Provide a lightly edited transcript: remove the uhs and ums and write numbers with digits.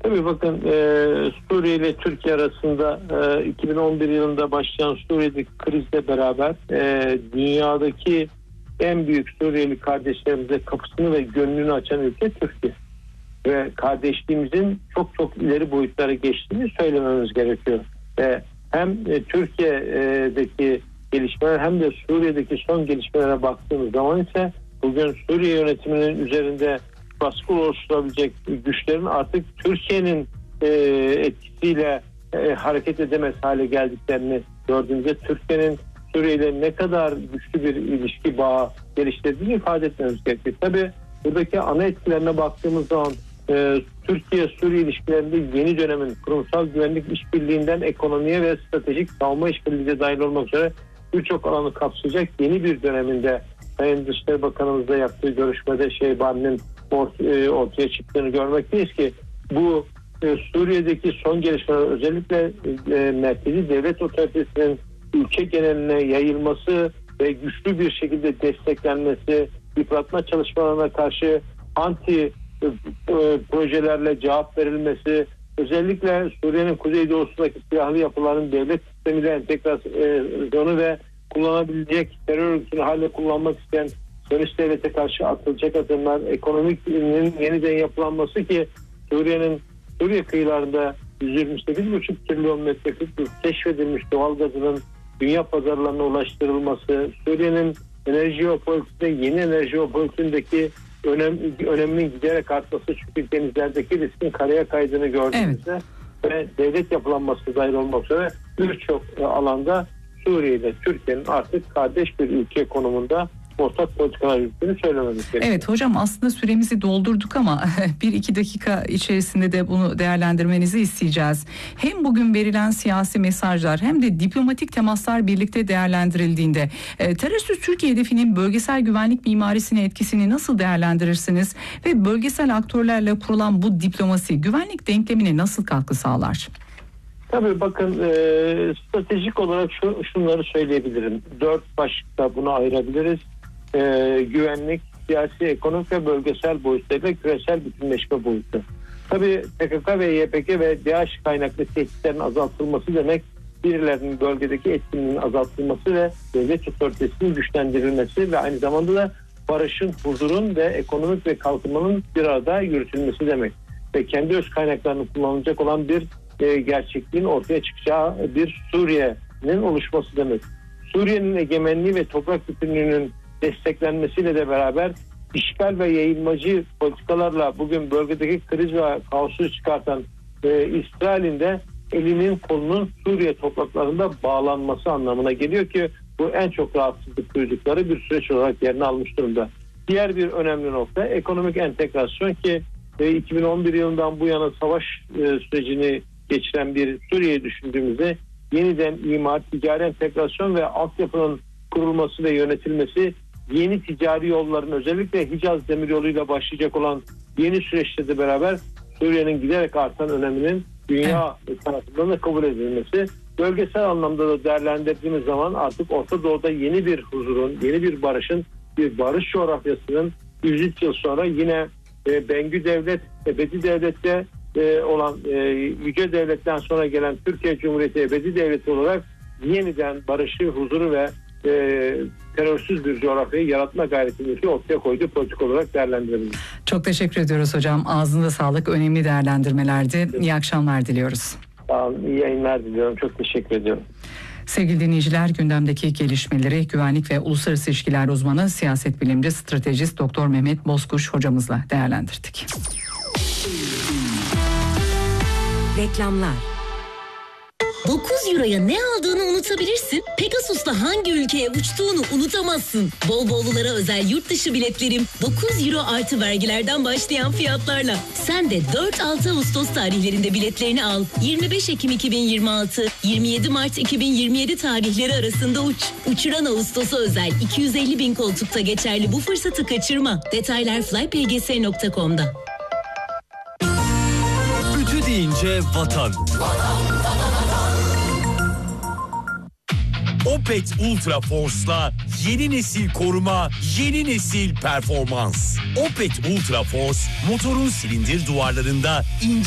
Tabii bakın, Suriye ile Türkiye arasında 2011 yılında başlayan Suriye'deki krizle beraber dünyadaki en büyük Suriyeli kardeşlerimize kapısını ve gönlünü açan ülke Türkiye. Ve kardeşliğimizin çok çok ileri boyutlara geçtiğini söylememiz gerekiyor. Hem Türkiye'deki gelişmeler hem de Suriye'deki son gelişmelere baktığımız zaman ise bugün Suriye yönetiminin üzerinde baskı oluşturabilecek güçlerin artık Türkiye'nin etkisiyle hareket edemez hale geldiklerini gördüğümüzde Türkiye'nin Suriye ile ne kadar güçlü bir ilişki bağı geliştirdiğini ifade etmemiz gerekiyor. Tabii buradaki ana etkilerine baktığımız zaman Türkiye-Suriye ilişkilerinde yeni dönemin kurumsal güvenlik işbirliğinden ekonomiye ve stratejik savunma işbirliğine dahil olmak üzere birçok alanı kapsayacak yeni bir döneminde Sayın Dışişleri Bakanımızla yaptığı görüşmede Şeybani'nin ortaya çıktığını görmekteyiz ki bu Suriye'deki son gelişmeler özellikle merkezi devlet otoritesinin ülke geneline yayılması ve güçlü bir şekilde desteklenmesi, yıpratma çalışmalarına karşı anti projelerle cevap verilmesi, özellikle Suriye'nin kuzeydoğusundaki silahlı yapıların devlet sistemiyle entegrasyonu ve kullanabilecek terör örgütünü hale kullanmak isteyen Siyonist devlete karşı atılacak adımlar, ekonominin yeniden yapılanması ki Suriye kıyılarında 128,5 trilyon metreküp keşfedilmiş doğalgazının dünya pazarlarına ulaştırılması, Suriye'nin enerji jeopolitikinde yeni enerji jeopolitikindeki öneminin giderek artması, çünkü denizlerdeki riskin karaya kaydığını gördüğümüzde ve devlet yapılanması dahil olmak üzere birçok alanda Suriye ile Türkiye'nin artık kardeş bir ülke konumunda ortak politikalar yürüttüğünü söylememiz gerekiyor. Evet hocam, aslında süremizi doldurduk ama 1-2 dakika içerisinde de bunu değerlendirmenizi isteyeceğiz. Hem bugün verilen siyasi mesajlar hem de diplomatik temaslar birlikte değerlendirildiğinde terörsüz Türkiye hedefinin bölgesel güvenlik mimarisine etkisini nasıl değerlendirirsiniz ve bölgesel aktörlerle kurulan bu diplomasi güvenlik denklemine nasıl katkı sağlar? Tabii bakın, stratejik olarak şunları söyleyebilirim. 4 başlıkta bunu ayırabiliriz. Güvenlik, siyasi, ekonomik ve bölgesel boyutlarıyla küresel bütünleşme boyutu. Tabii PKK ve YPG ve DAEŞ kaynaklı tehditlerin azaltılması demek, birilerinin bölgedeki etkinliğinin azaltılması ve devlet otoritesinin güçlendirilmesi ve aynı zamanda da barışın, huzurun ve ekonomik ve kalkınmanın bir arada yürütülmesi demek. Ve kendi öz kaynaklarını kullanılacak olan bir gerçekliğin ortaya çıkacağı bir Suriye'nin oluşması demek. Suriye'nin egemenliği ve toprak bütünlüğünün desteklenmesiyle de beraber işgal ve yayılmacı politikalarla bugün bölgedeki kriz ve kaosu çıkartan İsrail'in de elinin kolunun Suriye topraklarında bağlanması anlamına geliyor ki bu en çok rahatsızlık duydukları bir süreç olarak yerini almış durumda. Diğer bir önemli nokta ekonomik entegrasyon ki 2011 yılından bu yana savaş sürecini geçiren bir Suriye'yi düşündüğümüzde yeniden imar, ticari entegrasyon ve altyapının kurulması ve yönetilmesi, yeni ticari yolların özellikle Hicaz Demiryolu'yla başlayacak olan yeni süreçte de beraber Suriye'nin giderek artan öneminin dünya tarafından da kabul edilmesi, bölgesel anlamda da değerlendirdiğimiz zaman artık Orta Doğu'da yeni bir huzurun, yeni bir barışın, bir barış coğrafyasının 103 yıl sonra yine Bengü Devlet, Ebedi Devlet'te olan Yüce Devlet'ten sonra gelen Türkiye Cumhuriyeti Ebedi Devleti olarak yeniden barışı, huzuru ve terörsüz bir coğrafyayı yaratma gayretini ortaya koyduğu politik olarak değerlendirebiliriz. Çok teşekkür ediyoruz hocam. Ağzınıza sağlık. Önemli değerlendirmelerdi. İyi akşamlar diliyoruz. Sağ olun. İyi yayınlar diliyorum. Çok teşekkür ediyorum. Sevgili dinleyiciler, gündemdeki gelişmeleri güvenlik ve uluslararası ilişkiler uzmanı, siyaset bilimci, stratejist Doktor Mehmet Bozkuş hocamızla değerlendirdik. Reklamlar. 9 euroya ne aldığını unutabilirsin. Pegasus'la hangi ülkeye uçtuğunu unutamazsın. Bol bollulara özel yurt dışı biletlerim 9 euro artı vergilerden başlayan fiyatlarla. Sen de 4-6 Ağustos tarihlerinde biletlerini al. 25 Ekim 2026, 27 Mart 2027 tarihleri arasında uç. Uçuran Ağustos'a özel 250.000 koltukta geçerli bu fırsatı kaçırma. Detaylar flypgs.com'da. Ütü deyince vatan. Opet Ultra Force'la yeni nesil koruma, yeni nesil performans. Opet Ultra Force motorun silindir duvarlarında ince